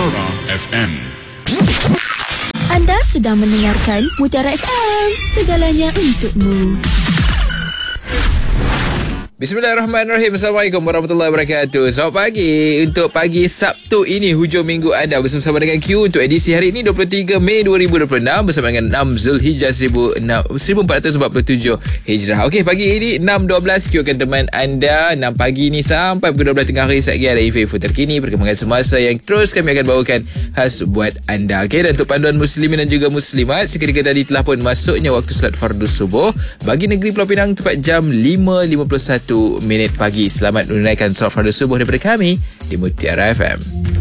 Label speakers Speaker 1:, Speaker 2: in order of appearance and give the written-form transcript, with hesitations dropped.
Speaker 1: Mutiara FM.
Speaker 2: Anda sedang mendengarkan Mutiara FM, segalanya untukmu.
Speaker 3: Bismillahirrahmanirrahim. Assalamualaikum warahmatullahi wabarakatuh. Selamat pagi. Untuk pagi Sabtu ini, hujung minggu anda bersama dengan Q untuk edisi hari ini 23 Mei 2026 bersama dengan 6 Zulhijjah 1447 Hijrah. Okey, pagi ini 6.12 Q akan teman anda 6 pagi ni sampai pukul 12 tengah hari. Sekejap ada info terkini, perkembangan semasa yang terus kami akan bawakan khas buat anda. Okey, dan untuk panduan muslimin dan juga muslimat, seketika tadi telah pun masuknya waktu solat fardu subuh bagi negeri Pulau Pinang tepat jam 5.51 minit pagi. Selamat menunaikan solat fardu subuh daripada kami di Mutiara FM.